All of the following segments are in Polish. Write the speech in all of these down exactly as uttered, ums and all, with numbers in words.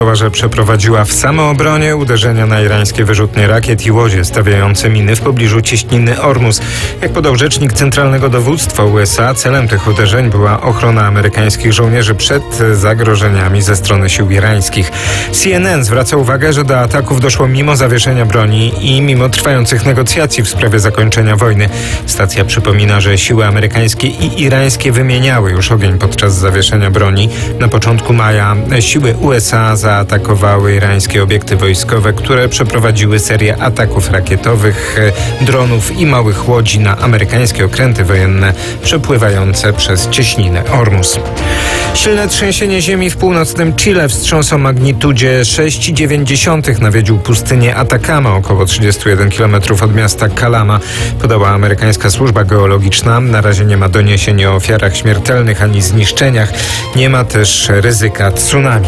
że przeprowadziła w samoobronie uderzenia na irańskie wyrzutnie rakiet i łodzie stawiające miny w pobliżu cieśniny Ormus. Jak podał rzecznik Centralnego Dowództwa U S A, celem tych uderzeń była ochrona amerykańskich żołnierzy przed zagrożeniami ze strony sił irańskich. C N N zwraca uwagę, że do ataków doszło mimo zawieszenia broni i mimo trwających negocjacji w sprawie zakończenia wojny. Stacja przypomina, że siły amerykańskie i irańskie wymieniały już ogień podczas zawieszenia broni. Na początku maja siły U S A zaatakowały irańskie obiekty wojskowe, które przeprowadziły serię ataków rakietowych, dronów i małych łodzi na amerykańskie okręty wojenne przepływające przez cieśninę Ormus. Silne trzęsienie ziemi w północnym Chile wstrząs o magnitudzie sześć przecinek dziewięć nawiedził pustynię Atacama, około trzydzieści jeden kilometrów od miasta Calama, podała amerykańska służba geologiczna. Na razie nie ma doniesień o ofiarach śmiertelnych ani zniszczeniach. Nie ma też ryzyka tsunami.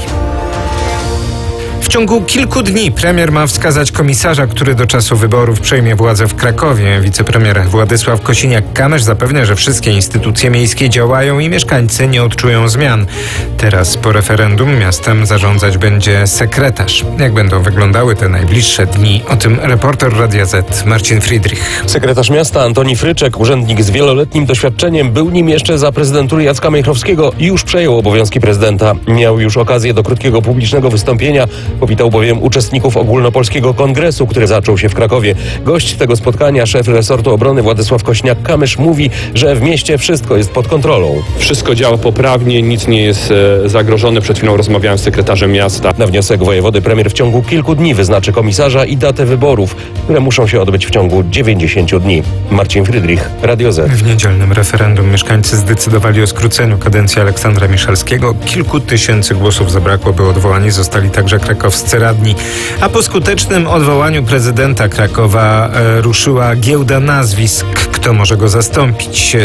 W ciągu kilku dni premier ma wskazać komisarza, który do czasu wyborów przejmie władzę w Krakowie. Wicepremier Władysław Kosiniak-Kamysz zapewnia, że wszystkie instytucje miejskie działają i mieszkańcy nie odczują zmian. Teraz po referendum miastem zarządzać będzie sekretarz. Jak będą wyglądały te najbliższe dni? O tym reporter Radia Z Marcin Friedrich. Sekretarz miasta Antoni Fryczek, urzędnik z wieloletnim doświadczeniem, był nim jeszcze za prezydentury Jacka Majchrowskiego i już przejął obowiązki prezydenta. Miał już okazję do krótkiego publicznego wystąpienia. Powitał bowiem uczestników ogólnopolskiego kongresu, który zaczął się w Krakowie. Gość tego spotkania, szef resortu obrony Władysław Kosiniak-Kamysz, mówi, że w mieście wszystko jest pod kontrolą. Wszystko działa poprawnie, nic nie jest e, zagrożone. Przed chwilą rozmawiałem z sekretarzem miasta. Na wniosek wojewody premier w ciągu kilku dni wyznaczy komisarza i datę wyborów, które muszą się odbyć w ciągu dziewięćdziesięciu dni. Marcin Friedrich, Radio Z. W niedzielnym referendum mieszkańcy zdecydowali o skróceniu kadencji Aleksandra Miszalskiego. Kilku tysięcy głosów zabrakło, by odwołani zostali także krakowscy radni. A po skutecznym odwołaniu prezydenta Krakowa e, ruszyła giełda nazwisk. Kto może go zastąpić?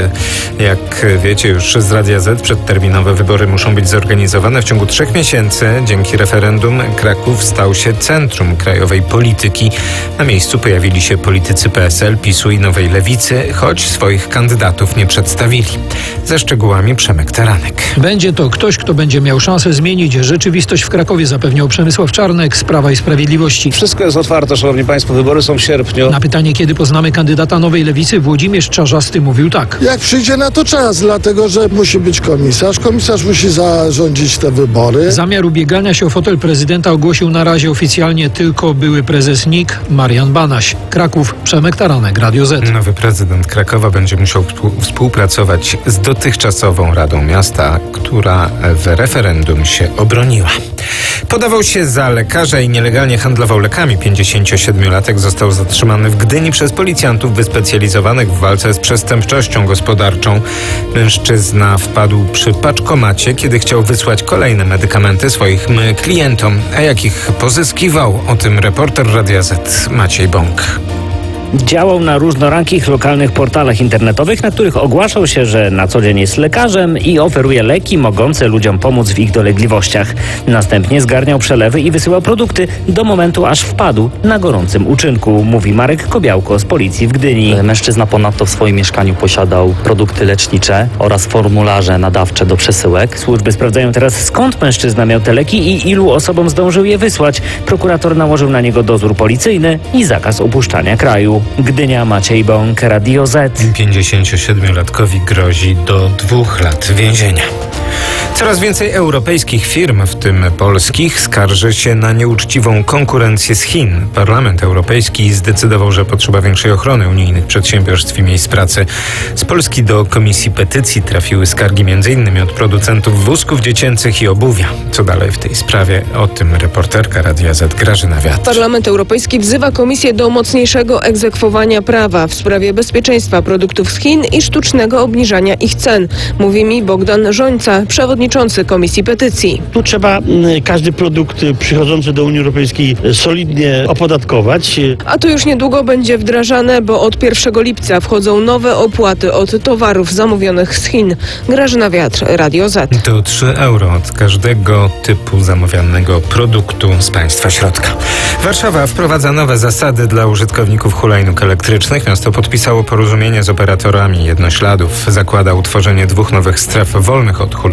Jak wiecie już z Radia Z, przedterminowe wybory muszą być zorganizowane w ciągu trzech miesięcy. Dzięki referendum Kraków stał się centrum krajowej polityki. Na miejscu pojawili się politycy P S L, PiSu i Nowej Lewicy, choć swoich kandydatów nie przedstawili. Ze szczegółami Przemek Taranek. Będzie to ktoś, kto będzie miał szansę zmienić rzeczywistość w Krakowie, zapewniał Przemysław Czarnek z Prawa i Sprawiedliwości. Wszystko jest otwarte, szanowni państwo, wybory są w sierpniu. Na pytanie, kiedy poznamy kandydata Nowej Lewicy, Włodzimierz Czarzasty mówił tak. Jak przyjdzie na to czas, dlatego że musi być komisarz. Komisarz musi zarządzić te wybory. Zamiar ubiegania się o fotel prezydenta ogłosił na razie oficjalnie tylko były prezes N I K Marian Banaś. Kraków, Przemek Taranek, Radio Z. Nowy prezydent Krakowa będzie musiał współpracować z dotychczasową Radą Miasta, która w referendum się obroniła. Podawał się za lekarza i nielegalnie handlował lekami. pięćdziesięciosiedmiolatek został zatrzymany w Gdyni przez policjantów wyspecjalizowanych w walce z przestępczością gospodarczą. Mężczyzna wpadł przy paczkomacie, kiedy chciał wysłać kolejne medykamenty swoim klientom. A jak ich pozyskiwał? O tym reporter Radia Z Maciej Bąk. Działał na różnorakich lokalnych portalach internetowych, na których ogłaszał się, że na co dzień jest lekarzem i oferuje leki mogące ludziom pomóc w ich dolegliwościach. Następnie zgarniał przelewy i wysyłał produkty do momentu, aż wpadł na gorącym uczynku, mówi Marek Kobiałko z policji w Gdyni. Mężczyzna ponadto w swoim mieszkaniu posiadał produkty lecznicze oraz formularze nadawcze do przesyłek. Służby sprawdzają teraz, skąd mężczyzna miał te leki i ilu osobom zdążył je wysłać. Prokurator nałożył na niego dozór policyjny i zakaz opuszczania kraju. Gdynia, Maciej Bąk, Radio Z. pięćdziesięciosiedmiolatkowi grozi do dwóch lat więzienia. Coraz więcej europejskich firm, w tym polskich, skarży się na nieuczciwą konkurencję z Chin. Parlament Europejski zdecydował, że potrzeba większej ochrony unijnych przedsiębiorstw i miejsc pracy. Z Polski do Komisji Petycji trafiły skargi między innymi od producentów wózków dziecięcych i obuwia. Co dalej w tej sprawie? O tym reporterka Radia Z Grażyna Wiatr. Parlament Europejski wzywa Komisję do mocniejszego egzekwowania prawa w sprawie bezpieczeństwa produktów z Chin i sztucznego obniżania ich cen. Mówi mi Bogdan Żońca, przewodniczący Komisji Petycji. Tu trzeba każdy produkt przychodzący do Unii Europejskiej solidnie opodatkować. A to już niedługo będzie wdrażane, bo od pierwszego lipca wchodzą nowe opłaty od towarów zamówionych z Chin. Grażyna Wiatr, Radio Z. To trzy euro od każdego typu zamawianego produktu z państwa środka. Warszawa wprowadza nowe zasady dla użytkowników hulajnóg elektrycznych. Miasto podpisało porozumienie z operatorami jednośladów. Zakłada utworzenie dwóch nowych stref wolnych od hulajnóg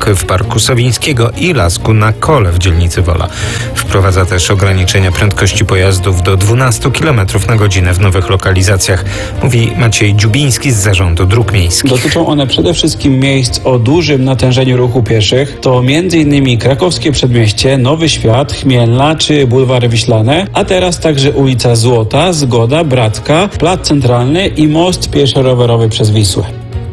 ruchy w Parku Sowińskiego i Lasku na Kole w dzielnicy Wola. Wprowadza też ograniczenia prędkości pojazdów do dwanaście kilometrów na godzinę w nowych lokalizacjach, mówi Maciej Dziubiński z Zarządu Dróg Miejskich. Dotyczą one przede wszystkim miejsc o dużym natężeniu ruchu pieszych. To między innymi Krakowskie Przedmieście, Nowy Świat, Chmielna czy Bulwary Wiślane, a teraz także ulica Złota, Zgoda, Bracka, Plac Centralny i most pieszo-rowerowy przez Wisłę.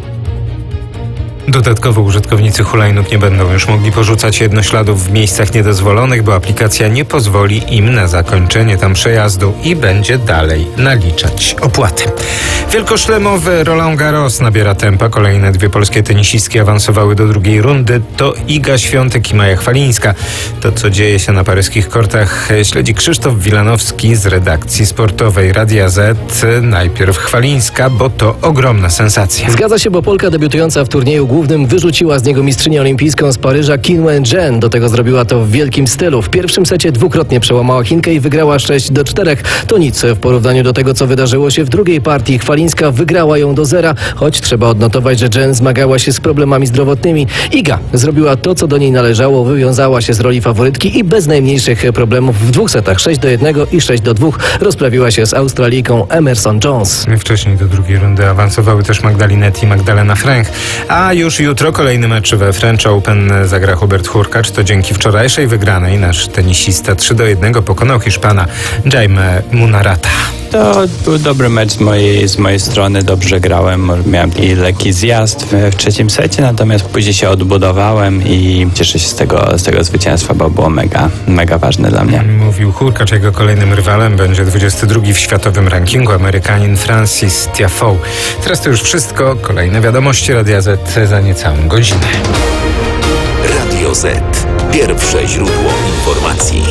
Dodatkowo użytkownicy hulajnóg nie będą już mogli porzucać jednośladów w miejscach niedozwolonych, bo aplikacja nie pozwoli im na zakończenie tam przejazdu i będzie dalej naliczać opłaty. Wielkoszlemowy Roland Garros nabiera tempa. Kolejne dwie polskie tenisistki awansowały do drugiej rundy. To Iga Świątek i Maja Chwalińska. To, co dzieje się na paryskich kortach, śledzi Krzysztof Wilanowski z redakcji sportowej Radia Z. Najpierw Chwalińska, bo to ogromna sensacja. Zgadza się, bo Polka debiutująca w turnieju głównym wyrzuciła z niego mistrzynię olimpijską z Paryża Qin Wen-jen. Do tego zrobiła to w wielkim stylu. W pierwszym secie dwukrotnie przełamała Chinkę i wygrała sześć do czterech. To nic w porównaniu do tego, co wydarzyło się w drugiej partii. Chwalińska wygrała ją do zera, choć trzeba odnotować, że Jen zmagała się z problemami zdrowotnymi. Iga zrobiła to, co do niej należało, wywiązała się z roli faworytki i bez najmniejszych problemów w dwóch setach sześć do jednego i sześć do dwóch rozprawiła się z Australijką Emerson Jones. Wcześniej do drugiej rundy awansowały też Magdalinet i Magdalena Fręch. A już jutro kolejny mecz we French Open zagra Hubert Hurkacz. To dzięki wczorajszej wygranej nasz tenisista trzy do jednego pokonał Hiszpana Jaime Munarata. To był dobry mecz z mojej, z mojej strony, dobrze grałem, miałem i lekki zjazd w, w trzecim secie, natomiast później się odbudowałem i cieszę się z tego, z tego zwycięstwa, bo było mega, mega ważne dla mnie. Mówił Hurkacz, jego kolejnym rywalem będzie dwudziesty drugi w światowym rankingu Amerykanin Francis Tiafoe. Teraz to już wszystko, kolejne wiadomości Radia Z za niecałą godzinę. Radio Z. Pierwsze źródło informacji.